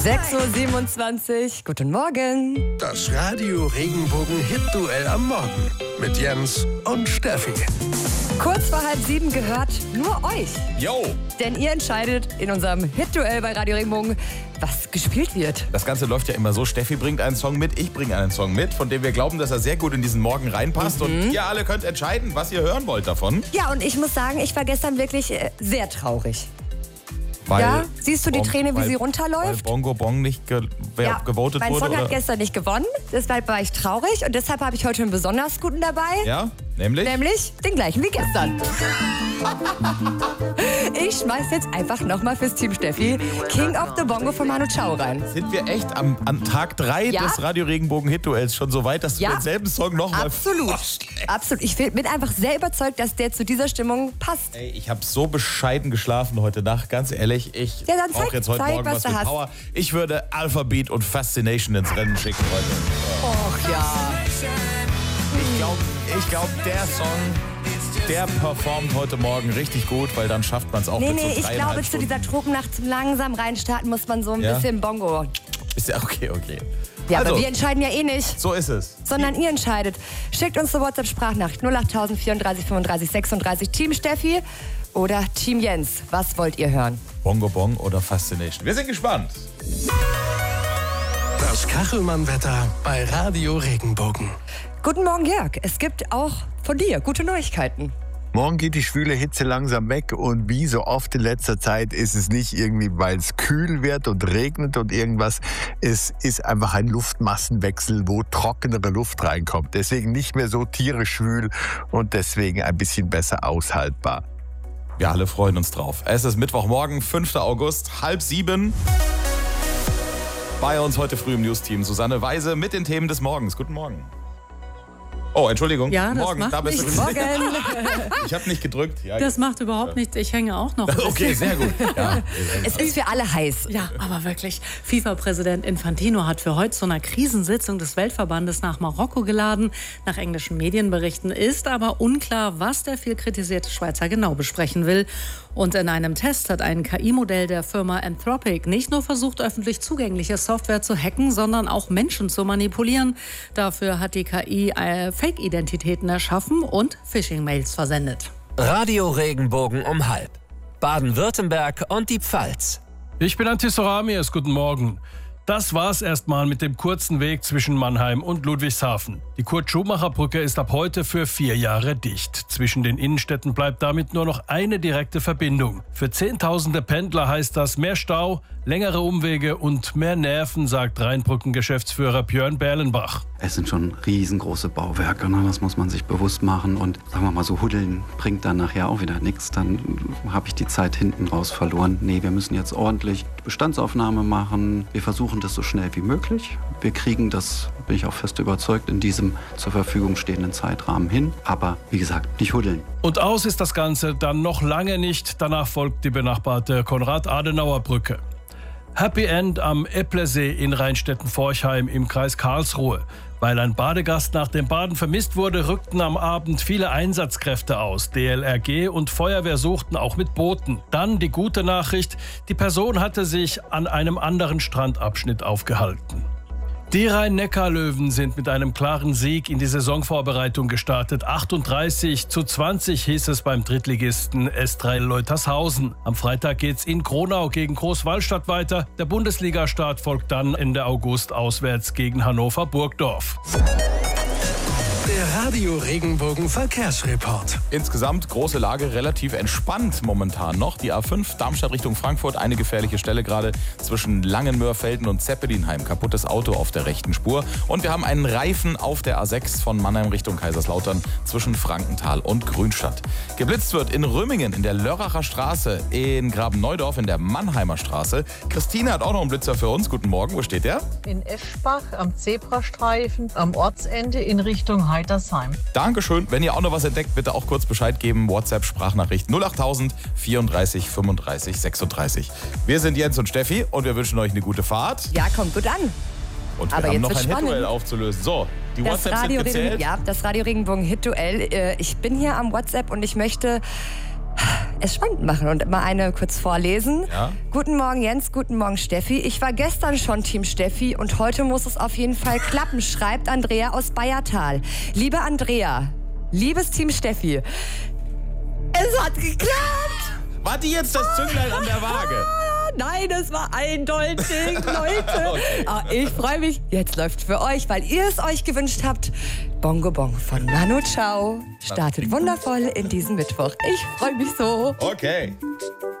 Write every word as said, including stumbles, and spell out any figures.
sechs Uhr siebenundzwanzig. Guten Morgen. Das Radio Regenbogen Hit-Duell am Morgen mit Jens und Steffi. Kurz vor halb sieben gehört nur euch. Yo! Denn ihr entscheidet in unserem Hit-Duell bei Radio Regenbogen, was gespielt wird. Das Ganze läuft ja immer so, Steffi bringt einen Song mit, ich bringe einen Song mit, von dem wir glauben, dass er sehr gut in diesen Morgen reinpasst. Mhm. Und ihr alle könnt entscheiden, was ihr hören wollt davon. Ja, und ich muss sagen, ich war gestern wirklich äh, sehr traurig. Weil ja, siehst du die Bong, Träne, wie weil, sie runterläuft? Weil Bongo Bong nicht ge wer ja, gewotet mein wurde? Song hat oder? gestern nicht gewonnen, deshalb war ich traurig und deshalb habe ich heute einen besonders guten dabei. Ja, nämlich? Nämlich den gleichen wie gestern. Ich schmeiß jetzt einfach nochmal fürs Team Steffi King of the Bongo von Manu Chao rein. Sind wir echt am, an Tag drei Ja? des Radio Regenbogen Hit-Duells schon so weit, dass Ja. du denselben Song nochmal... Absolut. Absolut. Ich bin einfach sehr überzeugt, dass der zu dieser Stimmung passt. Ey, ich habe so bescheiden geschlafen heute Nacht, ganz ehrlich. Ich Ja, dann brauche zeig- jetzt heute zeig, Morgen was was du mit hast. Power. Ich würde Alphabet und Fascination ins Rennen schicken heute. Och ja. Ich glaube, ich glaub, der Song, der performt heute Morgen richtig gut, weil dann schafft man es auch Nee, mit so nee, ich dreieinhalb glaube, zu Stunden. dieser Tropennacht zum langsam reinstarten muss man so ein Ja? bisschen Bongo. Ist ja okay, okay. Ja, also, aber wir entscheiden ja eh nicht. so ist es. Sondern ihr entscheidet. Schickt uns eine WhatsApp-Sprachnachricht null acht vierunddreißig fünfunddreißig sechsunddreißig. Team Steffi oder Team Jens. Was wollt ihr hören? Bongo Bong oder Fascination. Wir sind gespannt. Das Kachelmann-Wetter bei Radio Regenbogen. Guten Morgen, Jörg. Es gibt auch von dir gute Neuigkeiten. Morgen geht die schwüle Hitze langsam weg und wie so oft in letzter Zeit ist es nicht irgendwie, weil es kühl wird und regnet und irgendwas. Es ist einfach ein Luftmassenwechsel, wo trockenere Luft reinkommt. Deswegen nicht mehr so tierisch schwül und deswegen ein bisschen besser aushaltbar. Wir alle freuen uns drauf. Es ist Mittwochmorgen, fünfter August, halb sieben. Bei uns heute früh im News-Team Susanne Weise mit den Themen des Morgens. Guten Morgen. Oh, Entschuldigung. Ja, das Morgen, macht da bist du. nichts. Morgen. Ich habe nicht gedrückt. Ja, Das macht überhaupt nichts. Ich hänge auch noch. ein okay, bisschen. sehr gut. Ja. Es ist für alle heiß. Ja, aber wirklich. FIFA-Präsident Infantino hat für heute zu einer Krisensitzung des Weltverbandes nach Marokko geladen. Nach englischen Medienberichten ist aber unklar, was der viel kritisierte Schweizer genau besprechen will. Und in einem Test hat ein K I-Modell der Firma Anthropic nicht nur versucht, öffentlich zugängliche Software zu hacken, sondern auch Menschen zu manipulieren. Dafür hat die K I äh, Fake-Identitäten erschaffen und Phishing-Mails versendet. Radio Regenbogen um halb. Baden-Württemberg und die Pfalz. Ich bin Antis Soramias, guten Morgen. Das war's erstmal mit dem kurzen Weg zwischen Mannheim und Ludwigshafen. Die Kurt-Schumacher-Brücke ist ab heute für vier Jahre dicht. Zwischen den Innenstädten bleibt damit nur noch eine direkte Verbindung. Für Zehntausende Pendler heißt das mehr Stau, längere Umwege und mehr Nerven, sagt Rheinbrücken-Geschäftsführer Björn Berlenbach. Es sind schon riesengroße Bauwerke, ne? Das muss man sich bewusst machen. Und sagen wir mal so, Huddeln bringt dann nachher auch wieder nichts. Dann habe ich die Zeit hinten raus verloren. Nee, wir müssen jetzt ordentlich Bestandsaufnahme machen. Wir versuchen das so schnell wie möglich. Wir kriegen das, bin ich auch fest überzeugt, in diesem zur Verfügung stehenden Zeitrahmen hin. Aber wie gesagt, nicht huddeln. Und aus ist das Ganze dann noch lange nicht. Danach folgt die benachbarte Konrad-Adenauer-Brücke. Happy End am Epplesee in Rheinstetten-Forchheim im Kreis Karlsruhe. Weil ein Badegast nach dem Baden vermisst wurde, rückten am Abend viele Einsatzkräfte aus. D L R G und Feuerwehr suchten auch mit Booten. Dann die gute Nachricht, die Person hatte sich an einem anderen Strandabschnitt aufgehalten. Die Rhein-Neckar-Löwen sind mit einem klaren Sieg in die Saisonvorbereitung gestartet. achtunddreißig zu zwanzig hieß es beim Drittligisten S drei Leutershausen. Am Freitag geht's in Kronau gegen Großwallstadt weiter. Der Bundesligastart folgt dann Ende August auswärts gegen Hannover-Burgdorf. Der Radio Regenbogen Verkehrsreport. Insgesamt große Lage, relativ entspannt momentan noch. Die A fünf Darmstadt Richtung Frankfurt, eine gefährliche Stelle gerade zwischen Langenmörfelden und Zeppelinheim. Kaputtes Auto auf der rechten Spur. Und wir haben einen Reifen auf der A sechs von Mannheim Richtung Kaiserslautern zwischen Frankenthal und Grünstadt. Geblitzt wird in Römingen in der Lörracher Straße, in Graben-Neudorf in der Mannheimer Straße. Christine hat auch noch einen Blitzer für uns. Guten Morgen, wo steht der? In Eschbach am Zebrastreifen am Ortsende in Richtung Heitersheim. Dankeschön. Wenn ihr auch noch was entdeckt, bitte auch kurz Bescheid geben. WhatsApp-Sprachnachricht null acht vierunddreißig fünfunddreißig sechsunddreißig. Wir sind Jens und Steffi und wir wünschen euch eine gute Fahrt. Ja, kommt gut an. Und wir Aber haben jetzt noch ein wird's Hit-Duell spannend. aufzulösen. So, die Das WhatsApps Radio sind gezählt. Regen, ja, das Radio Regenbogen Hit-Duell. Äh, Ich bin hier am WhatsApp und ich möchte es spannend machen und mal eine kurz vorlesen. Ja. Guten Morgen Jens, guten Morgen Steffi. Ich war gestern schon Team Steffi und heute muss es auf jeden Fall klappen, schreibt Andrea aus Bayertal. Liebe Andrea, liebes Team Steffi, es hat geklappt. War die jetzt das Zünglein an der Waage? Nein, es war eindeutig, Leute. Okay. Ah, ich freue mich. Jetzt läuft für euch, weil ihr es euch gewünscht habt. Bongo Bong von Manu Chao startet wundervoll in diesen Mittwoch. Ich freue mich so. Okay.